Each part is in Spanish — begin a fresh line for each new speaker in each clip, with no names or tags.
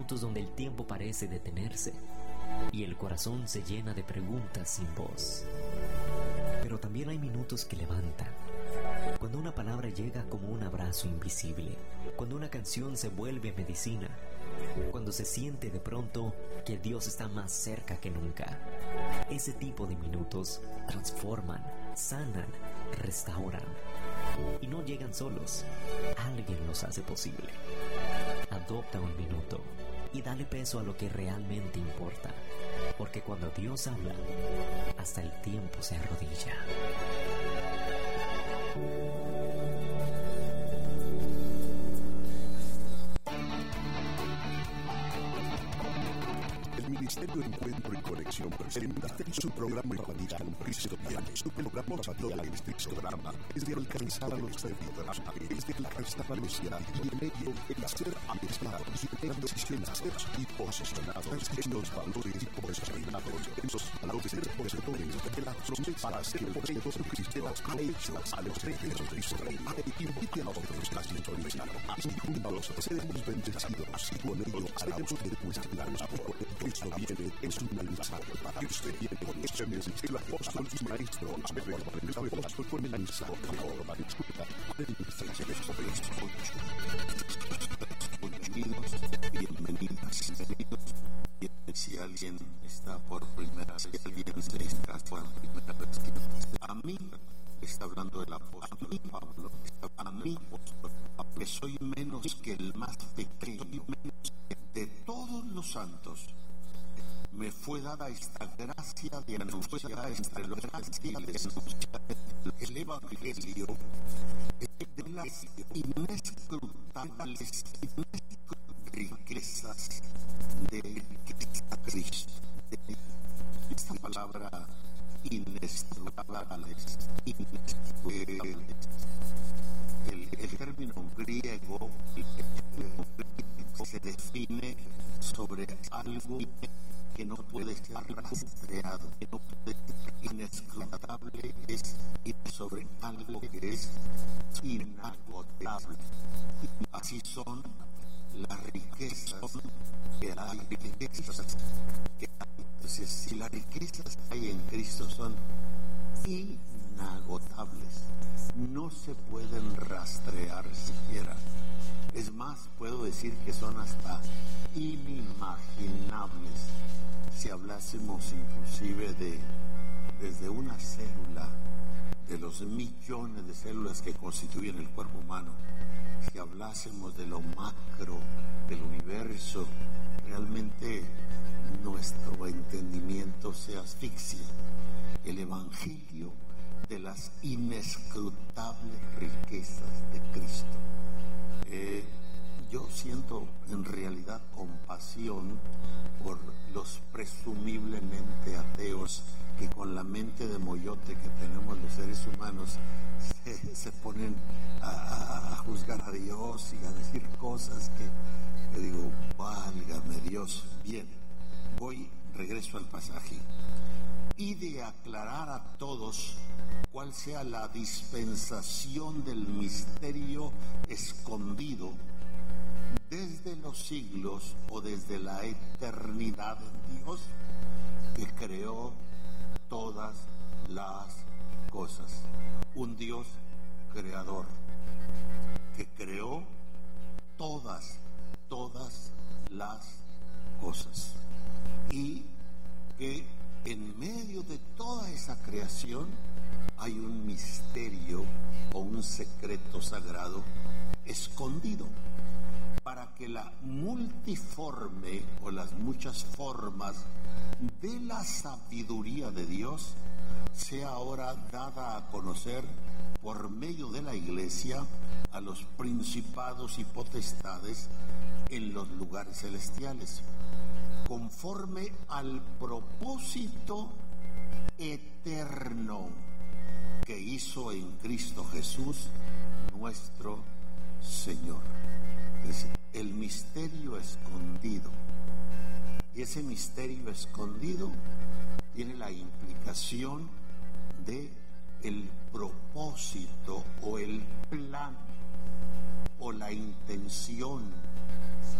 Minutos donde el tiempo parece detenerse y el corazón se llena de preguntas sin voz. Pero también hay minutos que levantan. Cuando una palabra llega como un abrazo invisible, cuando una canción se vuelve medicina, cuando se siente de pronto que Dios está más cerca que nunca. Ese tipo de minutos transforman, sanan, restauran. Y no llegan solos, alguien los hace posible. Adopta un minuto y dale peso a lo que realmente importa, porque cuando Dios habla, hasta el tiempo se arrodilla.
El Ministerio Encuentro y Conexión presenta su programa radical Cristo Viene. Su programa radial en este programa es de alcanzar a los servidores, es de alcanzar a los ciudadanos y en ello el hacer amistades, tomar decisiones y posicionados en los valores y posicionados en los valores de poseedores de las promesas que el poseedor cristiano ha hecho a los reyes de Israel. Invite a nosotros a sintonizar, así juntos seremos bendecidos y con ello haremos de cuestionarnos porque Cristo viene es un mensaje para usted. Viene con este mensaje el apóstol y maestro, el apóstol con el mensaje para disfrutar del mensaje sobre los bienvenidos, bienvenidas, bienvenidos. Si alguien está por primera vez, si alguien está por primera vez, a mí está hablando el apóstol Pablo, a mí, que soy menos que el más pequeño de todos los santos. Me fue dada esta gracia de anunciar entre los gentiles el Evangelio de las inescrutables riquezas de Cristo. Esta palabra inescrutables, el término griego se define sobre algo que no puede ser rastreado, que no puede ser inescrutable, es sobre algo que es inagotable. Así son las riquezas que hay, Entonces, si las riquezas que hay en Cristo son inagotables, no se pueden rastrear siquiera. Es más, puedo decir que son hasta inimaginables. Si hablásemos inclusive desde una célula, de los millones de células que constituyen el cuerpo humano, si hablásemos de lo macro del universo, realmente nuestro entendimiento se asfixia. El Evangelio de las inescrutables riquezas de Cristo. Yo siento en realidad compasión por los presumiblemente ateos que con la mente de moyote que tenemos los seres humanos se ponen a juzgar a Dios y a decir cosas que digo, válgame Dios. Bien, regreso al pasaje. Y de aclarar a todos cuál sea la dispensación del misterio escondido desde los siglos o desde la eternidad en Dios, que creó todas las cosas. Un Dios creador que creó todas las cosas, y que en medio de toda esa creación hay un misterio o un secreto sagrado escondido, para que la multiforme o las muchas formas de la sabiduría de Dios sea ahora dada a conocer por medio de la Iglesia a los principados y potestades en los lugares celestiales, conforme al propósito eterno que hizo en Cristo Jesús nuestro Señor. Es el misterio escondido. Y ese misterio escondido tiene la implicación de el propósito o el plan o la intención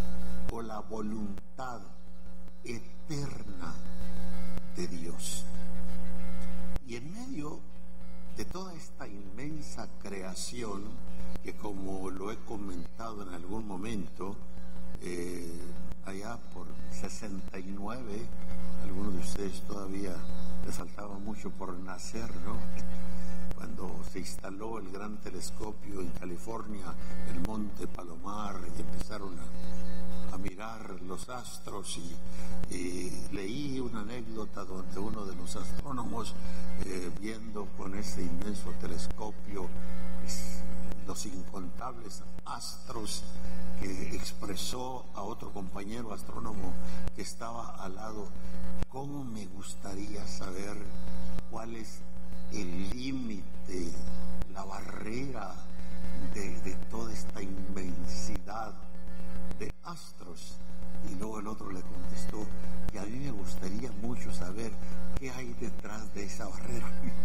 o la voluntad eterna de Dios. Y en medio de toda esta inmensa creación, que como lo he comentado en algún momento, allá por 69, algunos de ustedes todavía les faltaba mucho por nacer, ¿no? Cuando se instaló el gran telescopio en California, el Monte Palomar, y empezaron a mirar los astros, y leí una anécdota donde uno de los astrónomos, viendo con ese inmenso telescopio los incontables astros, que expresó a otro compañero astrónomo que estaba al lado: ¿cómo me gustaría saber cuál es el límite, la barrera de toda esta inmensidad de astros? Y luego el otro le contestó que a mí me gustaría mucho saber qué hay detrás de esa barrera.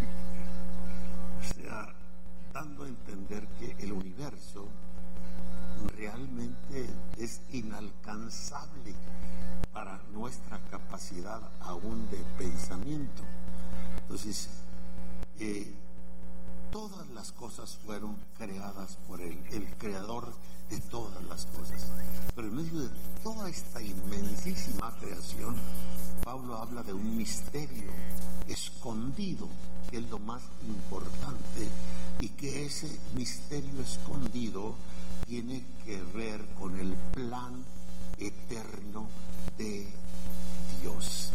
O sea, dando a entender que el universo realmente es inalcanzable para nuestra capacidad aún de pensamiento. Entonces, todas las cosas fueron creadas por Él, el creador de todas las cosas. Pero en medio de toda esta inmensísima creación, Pablo habla de un misterio escondido, que es lo más importante, y que ese misterio escondido tiene que ver con el plan eterno de Dios.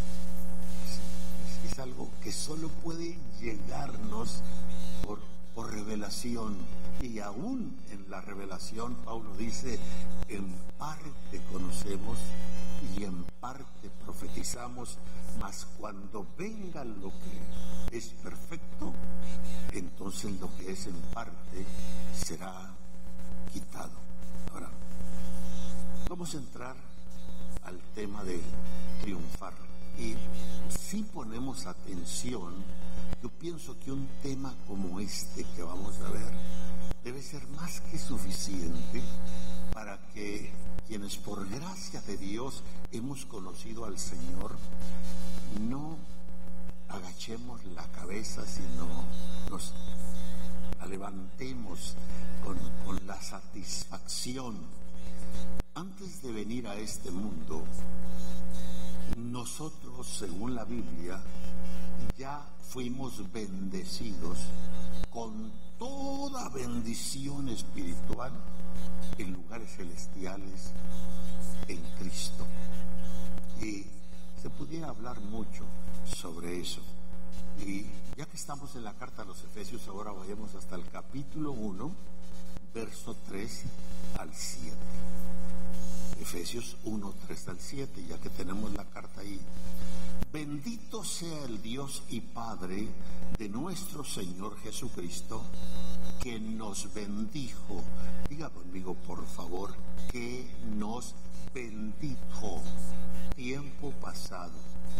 Es algo que solo puede llegarnos por revelación, y aún en la revelación Pablo dice: en parte conocemos y en parte profetizamos, mas cuando venga lo que es perfecto, entonces lo que es en parte será quitado. Ahora, vamos a entrar al tema de triunfar. Y si ponemos atención, yo pienso que un tema como este que vamos a ver debe ser más que suficiente para que quienes por gracia de Dios hemos conocido al Señor no agachemos la cabeza, sino nos la levantemos con la satisfacción. Antes de venir a este mundo, nosotros, según la Biblia, ya fuimos bendecidos con toda bendición espiritual en lugares celestiales en Cristo. Y se pudiera hablar mucho sobre eso. Y ya que estamos en la carta a los Efesios, ahora vayamos hasta el capítulo 1, verso 3 al 7. Efesios 1, 3 al 7, ya que tenemos la carta ahí. Bendito sea el Dios y Padre de nuestro Señor Jesucristo, que nos bendijo. Diga conmigo, por favor, que nos bendijo. Tiempo pasado.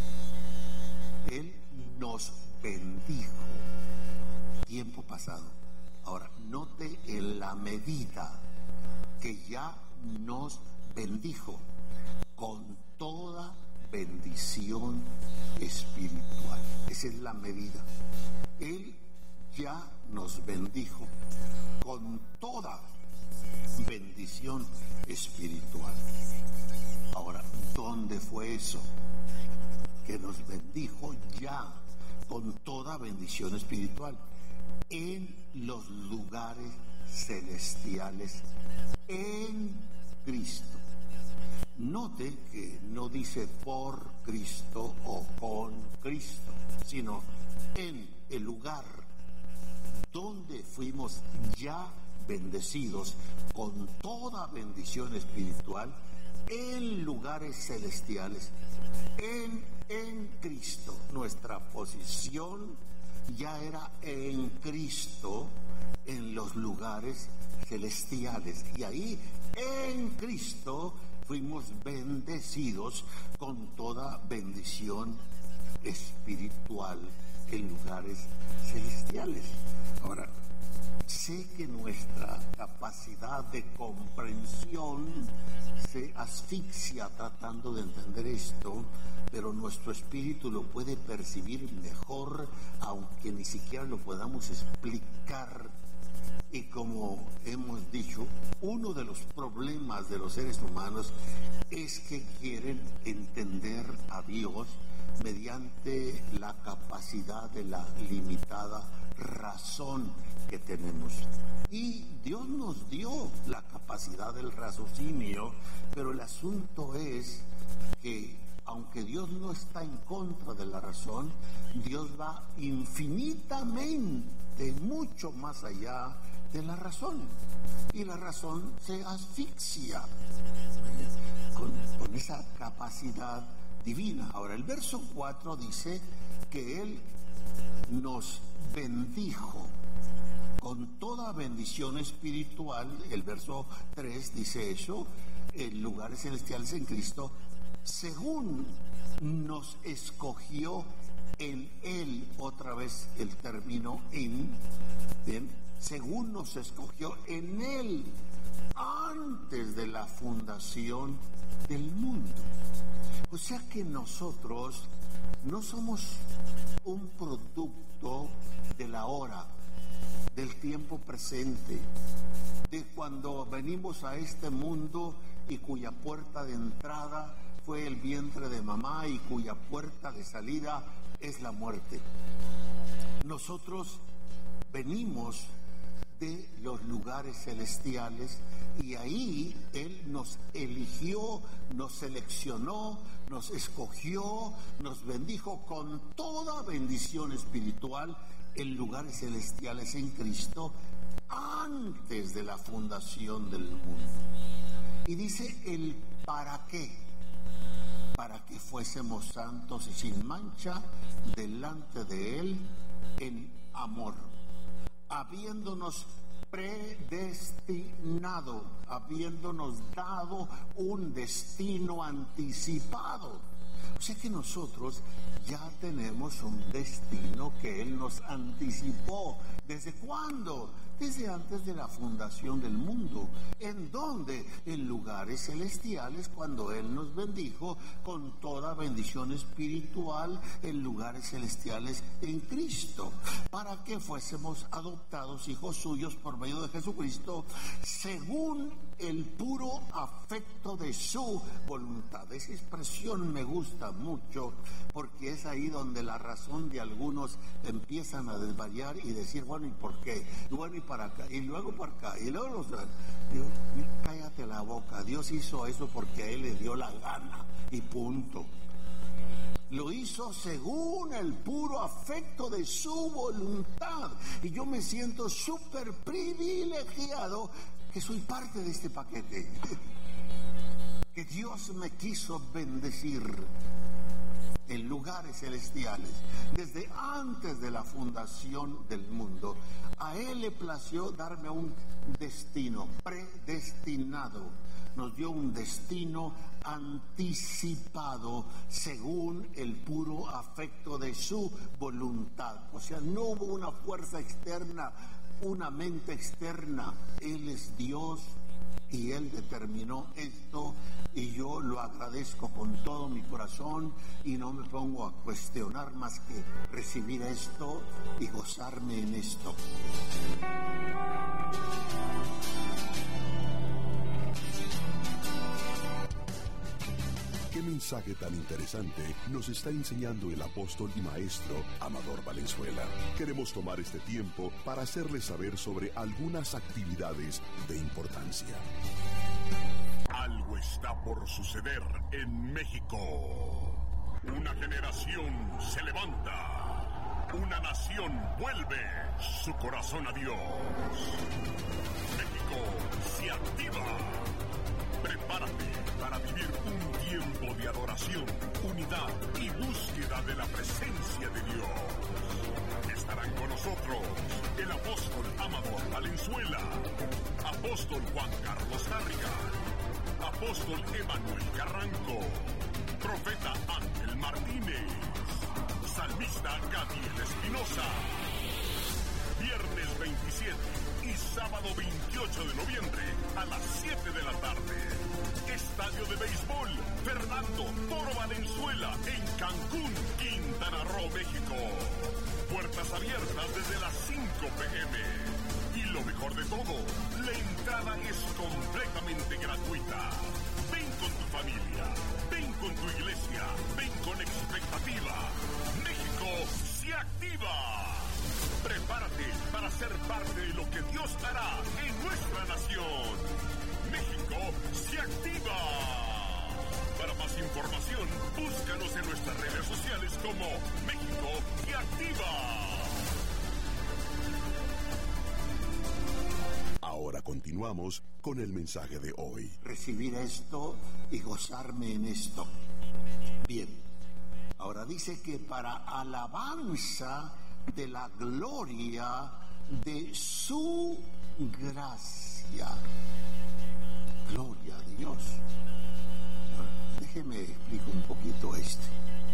Él nos bendijo. Tiempo pasado. Ahora, note en la medida que ya nos bendijo con toda bendición espiritual. Esa es la medida. Él ya nos bendijo con toda bendición espiritual. Ahora, ¿dónde fue eso? Que nos bendijo ya con toda bendición espiritual. En los lugares celestiales en Cristo. Note que no dice por Cristo o con Cristo, sino en el lugar donde fuimos ya bendecidos con toda bendición espiritual en lugares celestiales en Cristo. Nuestra posición ya era en Cristo, en los lugares celestiales, y ahí en Cristo fuimos bendecidos con toda bendición espiritual en lugares celestiales. Ahora, Sé que nuestra capacidad de comprensión se asfixia tratando de entender esto, pero nuestro espíritu lo puede percibir mejor, aunque ni siquiera lo podamos explicar. Y como hemos dicho, uno de los problemas de los seres humanos es que quieren entender a Dios mediante la capacidad de la limitada razón que tenemos. Y Dios nos dio la capacidad del raciocinio, pero el asunto es que aunque Dios no está en contra de la razón, Dios va infinitamente mucho más allá de la razón, y la razón se asfixia con esa capacidad divina. Ahora, el verso 4 dice que Él nos bendijo con toda bendición espiritual. El verso 3 dice eso, en lugares celestiales en Cristo, según nos escogió en Él. Otra vez el término en, bien, según nos escogió en Él antes de la fundación del mundo. O sea que nosotros no somos un producto de la hora, del tiempo presente, de cuando venimos a este mundo y cuya puerta de entrada fue el vientre de mamá y cuya puerta de salida es la muerte. Nosotros venimos de los lugares celestiales y ahí Él nos eligió, nos seleccionó, nos escogió, nos bendijo con toda bendición espiritual en lugares celestiales en Cristo antes de la fundación del mundo. Y dice el para qué: para que fuésemos santos y sin mancha delante de Él en amor, habiéndonos predestinado, habiéndonos dado un destino anticipado. O sea que nosotros ya tenemos un destino que Él nos anticipó. ¿Desde cuándo? Desde antes de la fundación del mundo. ¿En dónde? En lugares celestiales, cuando Él nos bendijo con toda bendición espiritual en lugares celestiales en Cristo, para que fuésemos adoptados hijos suyos por medio de Jesucristo, según el puro afecto de su voluntad. Esa expresión me gusta mucho, porque es ahí donde la razón de algunos empiezan a desvariar y decir, bueno, ¿y por qué? Y bueno, ¿y para acá? Y luego para acá. Y luego los... Cállate la boca. Dios hizo eso porque a Él le dio la gana. Y punto. Lo hizo según el puro afecto de su voluntad. Y yo me siento súper privilegiado que soy parte de este paquete. Que Dios me quiso bendecir en lugares celestiales desde antes de la fundación del mundo. A Él le plació darme un destino predestinado. Nos dio un destino anticipado según el puro afecto de su voluntad. O sea, no hubo una fuerza externa, una mente externa. Él es Dios y Él determinó esto, y yo lo agradezco con todo mi corazón y no me pongo a cuestionar más que recibir esto y gozarme en esto.
¿Qué mensaje tan interesante nos está enseñando el apóstol y maestro Amador Valenzuela? Queremos tomar este tiempo para hacerles saber sobre algunas actividades de importancia.
Algo está por suceder en México. Una generación se levanta. Una nación vuelve su corazón a Dios. México se activa. Prepárate para vivir un tiempo de adoración, unidad y búsqueda de la presencia de Dios. Estarán con nosotros el apóstol Amador Valenzuela, apóstol Juan Carlos Tarrigan, apóstol Emanuel Carranco, profeta Ángel Martínez, salmista Gadiel Espinosa. Viernes 27 y sábado 28 de noviembre a las 7 de la tarde. Estadio de Béisbol Fernando Toro Valenzuela en Cancún, Quintana Roo, México. Puertas abiertas desde las 5 p.m. Y lo mejor de todo, la entrada es completamente gratuita. Ven con tu familia, ven con tu iglesia, ven con expectativa. México se activa. Prepárate para ser parte de lo que Dios hará en nuestra nación. México se activa. Para más información, búscanos en nuestras redes sociales como México se activa.
Ahora continuamos con el mensaje de hoy.
Recibir esto y gozarme en esto. Bien, ahora dice que para alabanza de la gloria de su gracia. Gloria a Dios. Ahora, déjeme explicar un poquito esto.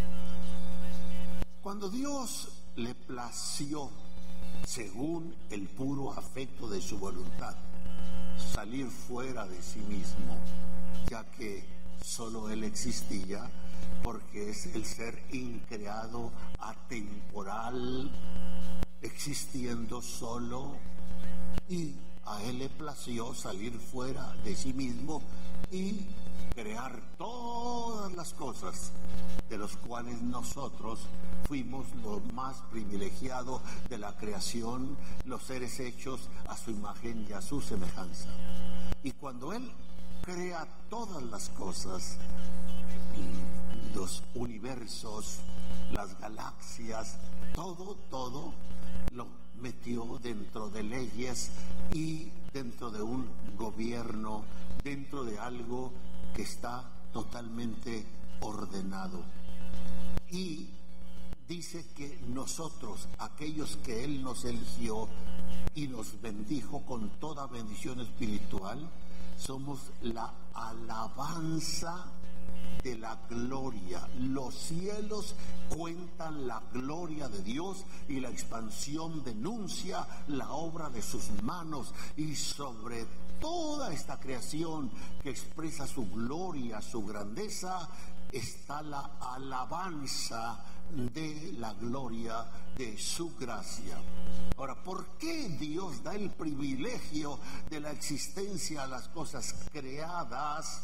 Cuando Dios le plació, según el puro afecto de su voluntad, salir fuera de sí mismo, ya que solo Él existía, porque es el ser increado, atemporal, existiendo solo, y a Él le plació salir fuera de sí mismo y crear todas las cosas, de los cuales nosotros fuimos los más privilegiados de la creación, los seres hechos a su imagen y a su semejanza. Y cuando Él crea todas las cosas, los universos, las galaxias, todo lo metió dentro de leyes y dentro de un gobierno, dentro de algo que está totalmente ordenado. Y dice que nosotros, aquellos que Él nos eligió y nos bendijo con toda bendición espiritual, somos la alabanza de la gloria. Los cielos cuentan la gloria de Dios y la expansión denuncia la obra de sus manos, y sobre toda esta creación que expresa su gloria, su grandeza, está la alabanza de la gloria de su gracia. Ahora, ¿por qué Dios da el privilegio de la existencia a las cosas creadas?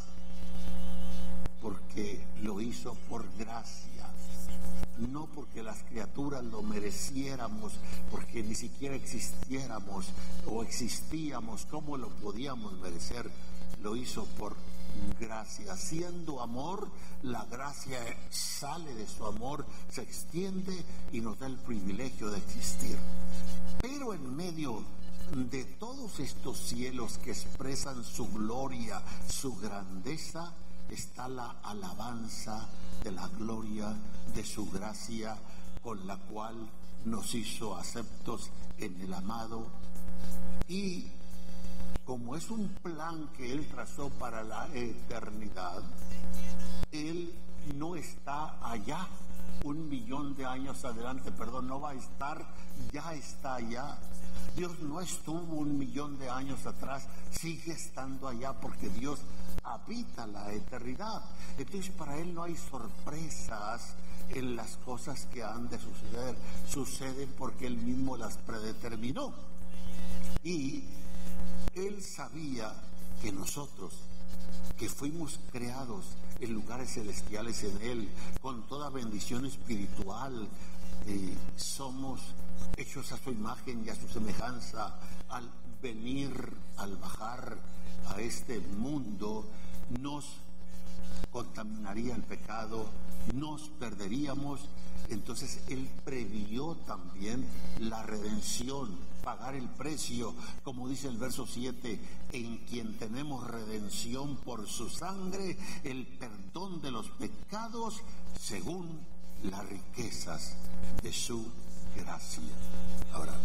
Porque lo hizo por gracia, no porque las criaturas lo mereciéramos, porque ni siquiera existiéramos o existíamos. ¿Cómo lo podíamos merecer? Lo hizo por gracia. Siendo amor, la gracia sale de su amor, se extiende y nos da el privilegio de existir. Pero en medio de todos estos cielos que expresan su gloria, su grandeza, está la alabanza de la gloria de su gracia, con la cual nos hizo aceptos en el amado. Y como es un plan que Él trazó para la eternidad, Él no está allá 1,000,000 de años adelante, no va a estar, ya está allá. Dios no estuvo 1,000,000 de años atrás, sigue estando allá, porque Dios habita la eternidad. Entonces para Él no hay sorpresas en las cosas que han de suceder, suceden porque Él mismo las predeterminó. Y Él sabía que nosotros, que fuimos creados en lugares celestiales en Él, con toda bendición espiritual, somos hechos a su imagen y a su semejanza. Al venir, al bajar a este mundo, nos contaminaría el pecado, nos perderíamos. Entonces Él previó también la redención, pagar el precio, como dice el verso 7, en quien tenemos redención por su sangre, el perdón de los pecados, según las riquezas de su gracia. Ahora,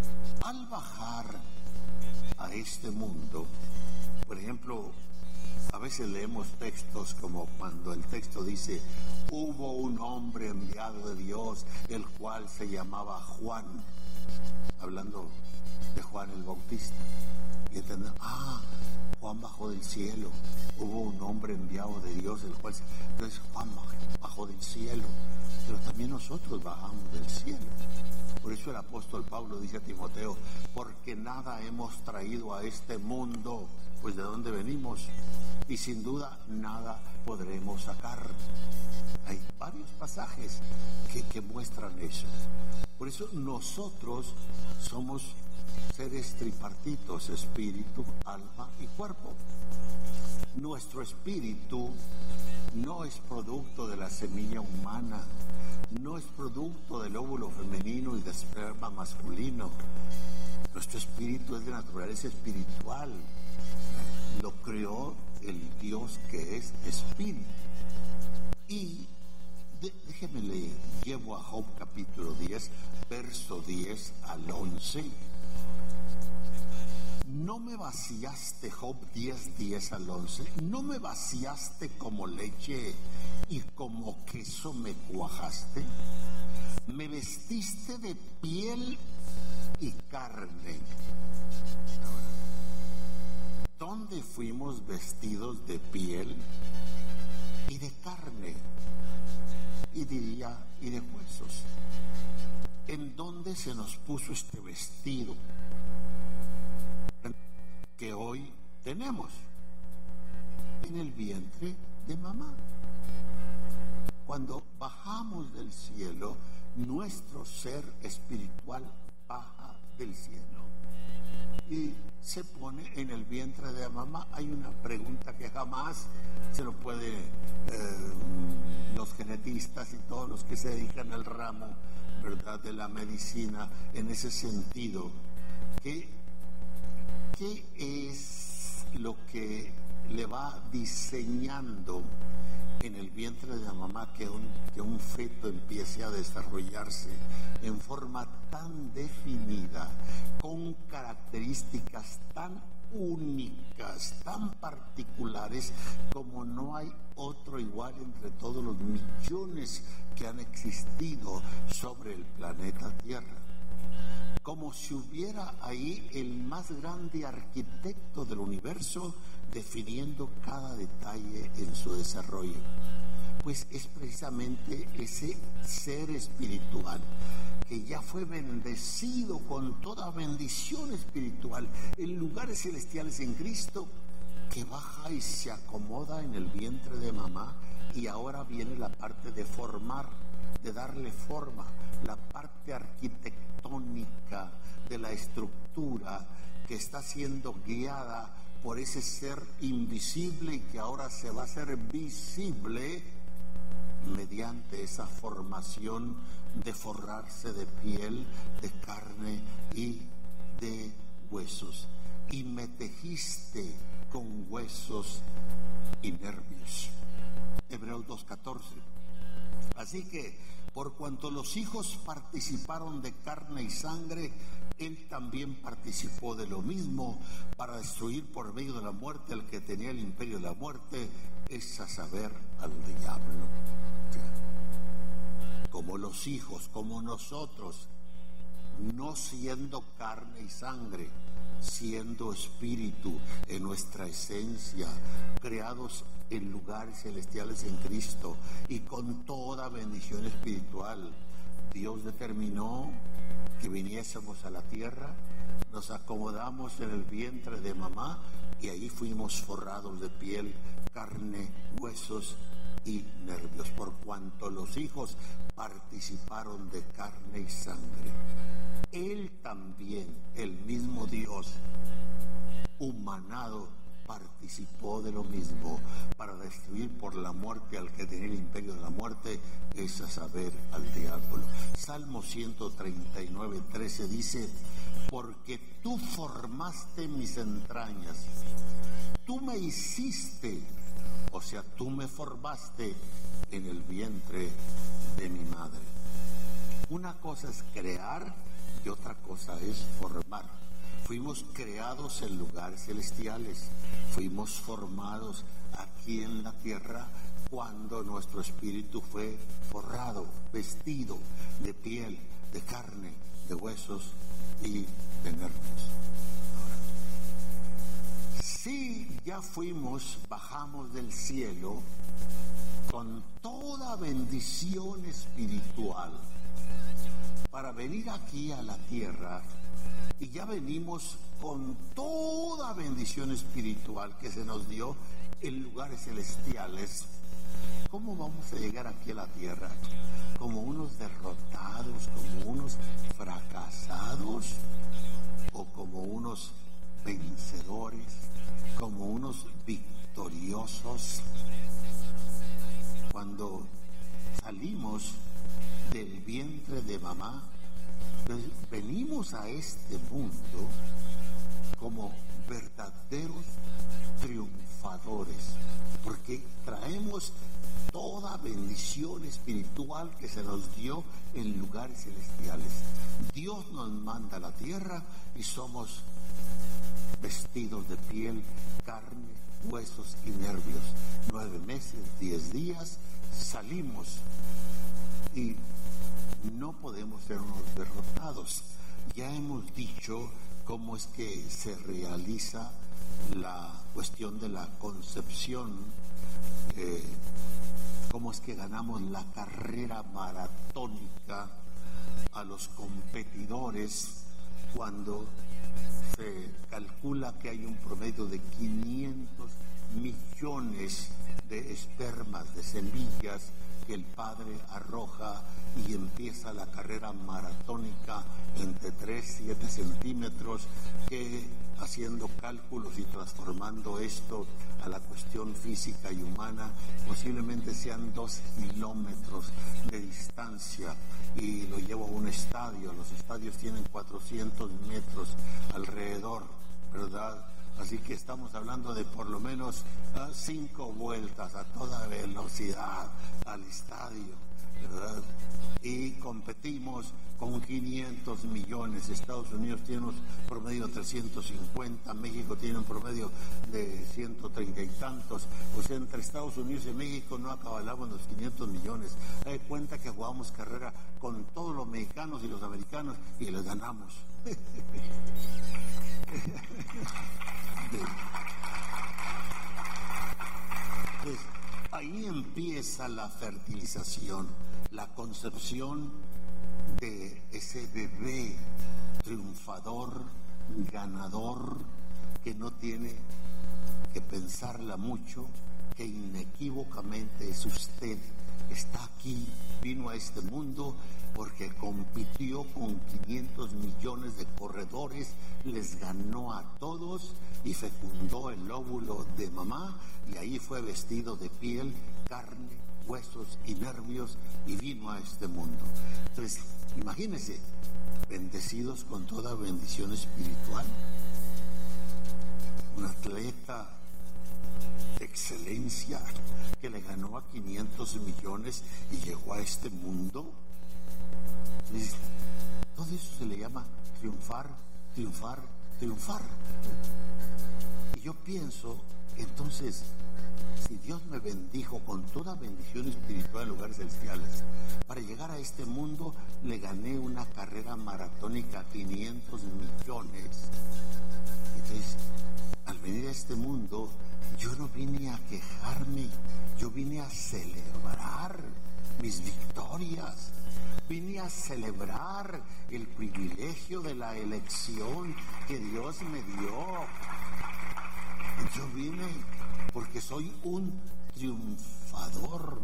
al bajar a este mundo, por ejemplo, A veces leemos textos como cuando el texto dice: hubo un hombre enviado de Dios, el cual se llamaba Juan, hablando de Juan el Bautista. Y entendemos, Juan bajó del cielo, hubo un hombre enviado de Dios, el cual entonces Juan bajó del cielo, pero también nosotros bajamos del cielo. Por eso el apóstol Pablo dice a Timoteo: porque nada hemos traído a este mundo, pues de dónde venimos, y sin duda nada podremos sacar. Hay varios pasajes que muestran eso. Por eso nosotros somos seres tripartitos: espíritu, alma y cuerpo. Nuestro espíritu no es producto de la semilla humana, no es producto del óvulo femenino y del esperma masculino. Nuestro espíritu es de naturaleza espiritual. Lo creó el Dios que es espíritu. Y déjeme leer, llevo a Job capítulo 10, verso 10 al 11. ¿No me vaciaste, Job 10, 10 al 11? ¿No me vaciaste como leche y como queso me cuajaste? Me vestiste de piel y carne. ¿Dónde fuimos vestidos de piel y de carne? Y diría, y de huesos. ¿En dónde se nos puso este vestido que hoy tenemos? En el vientre de mamá. Cuando bajamos del cielo, nuestro ser espiritual baja del cielo y se pone en el vientre de mamá. Hay una pregunta que jamás se lo puede los genetistas y todos los que se dedican al ramo, ¿verdad?, de la medicina en ese sentido. ¿Qué es lo que le va diseñando en el vientre de la mamá que un feto empiece a desarrollarse en forma tan definida, con características tan únicas, tan particulares, como no hay otro igual entre todos los millones que han existido sobre el planeta Tierra? Como si hubiera ahí el más grande arquitecto del universo definiendo cada detalle en su desarrollo. Pues es precisamente ese ser espiritual que ya fue bendecido con toda bendición espiritual en lugares celestiales en Cristo, que baja y se acomoda en el vientre de mamá, y ahora viene la parte de formar, de darle forma, la parte arquitectónica de la estructura que está siendo guiada por ese ser invisible y que ahora se va a hacer visible mediante esa formación de forrarse de piel, de carne y de huesos. Y me tejiste con huesos y nervios. Hebreos 2:14. Así que, por cuanto los hijos participaron de carne y sangre, él también participó de lo mismo, para destruir por medio de la muerte al que tenía el imperio de la muerte, es a saber, al diablo. Como los hijos, como nosotros, no siendo carne y sangre, siendo espíritu en nuestra esencia, creados en lugares celestiales en Cristo y con toda bendición espiritual, Dios determinó que viniésemos a la tierra, nos acomodamos en el vientre de mamá y ahí fuimos forrados de piel, carne, huesos y nervios, por cuanto los hijos participaron de carne y sangre. Él también, el mismo Dios humanado, participó de lo mismo, para destruir por la muerte al que tenía el imperio de la muerte, es a saber, al diablo. Salmo 139:13 dice: porque tú formaste mis entrañas, tú me hiciste, o sea, tú me formaste en el vientre de mi madre. Una cosa es crear y otra cosa es formar. Fuimos creados en lugares celestiales, fuimos formados aquí en la tierra cuando nuestro espíritu fue forrado, vestido de piel, de carne, de huesos y de nervios. Ahora, si ya bajamos del cielo con toda bendición espiritual para venir aquí a la tierra, y ya venimos con toda bendición espiritual que se nos dio en lugares celestiales, ¿cómo vamos a llegar aquí a la tierra? ¿Como unos derrotados, como unos fracasados, o como unos vencedores, como unos victoriosos? Cuando salimos del vientre de mamá, venimos a este mundo como verdaderos triunfadores, porque traemos toda bendición espiritual que se nos dio en lugares celestiales. Dios nos manda a la tierra y somos vestidos de piel, carne, huesos y nervios. 9 meses, 10 días, salimos y no podemos ser unos derrotados. Ya hemos dicho cómo es que se realiza la cuestión de la concepción, cómo es que ganamos la carrera maratónica a los competidores cuando se calcula que hay un promedio de 500 millones de espermas, de semillas que el padre arroja, y empieza la carrera maratónica entre 3 y 7 centímetros, que haciendo cálculos y transformando esto a la cuestión física y humana, posiblemente sean 2 kilómetros de distancia, y lo llevo a un estadio. Los estadios tienen 400 metros alrededor, ¿verdad? Así que estamos hablando de por lo menos 5 vueltas a toda velocidad al estadio, ¿verdad? Y competimos con 500 millones. Estados Unidos tiene un promedio de 350, México tiene un promedio de 130 y tantos. O sea, entre Estados Unidos y México no acabamos los 500 millones. Hay cuenta que jugamos carrera con todos los mexicanos y los americanos y les ganamos. Pues ahí empieza la fertilización, la concepción de ese bebé triunfador, ganador, que no tiene que pensarla mucho, que inequívocamente es usted. Está aquí, vino a este mundo porque compitió con 500 millones de corredores, les ganó a todos y fecundó el óvulo de mamá, y ahí fue vestido de piel, carne, huesos y nervios, y vino a este mundo. Entonces, imagínense, bendecidos con toda bendición espiritual. Un atleta de excelencia que le ganó a 500 millones y llegó a este mundo. Entonces, todo eso se le llama triunfar, triunfar, triunfar. Y yo pienso, entonces, si Dios me bendijo con toda bendición espiritual en lugares celestiales, para llegar a este mundo le gané una carrera maratónica a 500 millones. Entonces, al venir a este mundo, yo no vine a quejarme, yo vine a celebrar mis victorias, vine a celebrar el privilegio de la elección que Dios me dio. Yo vine porque soy un triunfador.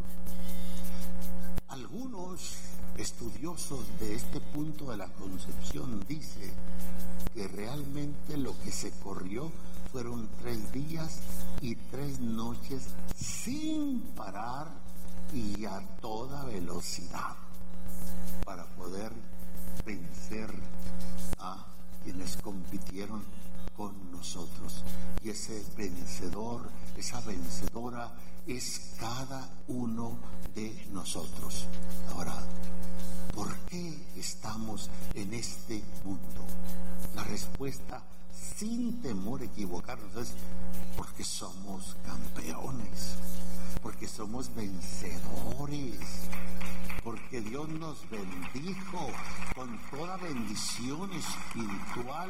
Algunos estudiosos de este punto de la concepción dicen que realmente lo que se corrió fueron 3 días y 3 noches sin parar y a toda velocidad para poder vencer a quienes compitieron con nosotros. Y ese vencedor, esa vencedora es cada uno de nosotros. Ahora, ¿por qué estamos en este mundo? La respuesta, sin temor a equivocarnos, es porque somos campeones, porque somos vencedores, porque Dios nos bendijo con toda bendición espiritual.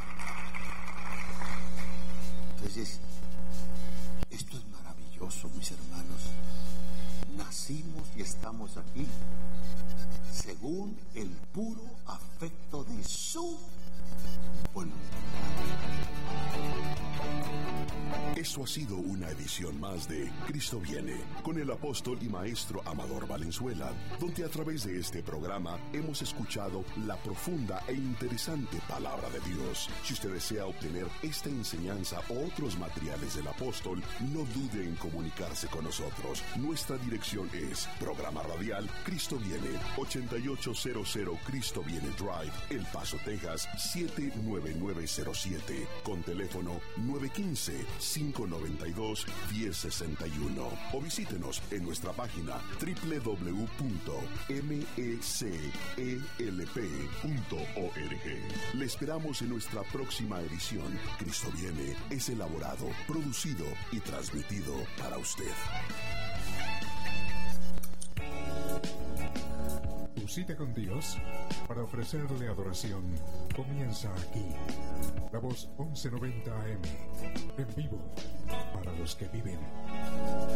Entonces, esto es maravilloso, mis hermanos. Nacimos y estamos aquí según el puro afecto de su voluntad.
Eso ha sido una edición más de Cristo Viene, con el apóstol y maestro Amador Valenzuela, donde a través de este programa hemos escuchado la profunda e interesante palabra de Dios. Si usted desea obtener esta enseñanza o otros materiales del apóstol, no dude en comunicarse con nosotros. Nuestra dirección es Programa Radial Cristo Viene, 8800 Cristo Viene Drive, El Paso, Texas, 79907, con teléfono 915-592-1061. O visítenos en nuestra página www.mecelp.org. Le esperamos en nuestra próxima edición. Cristo Viene es elaborado, producido y transmitido para usted.
Tu cita con Dios para ofrecerle adoración comienza aquí. La Voz 1190 AM, en vivo para los que viven.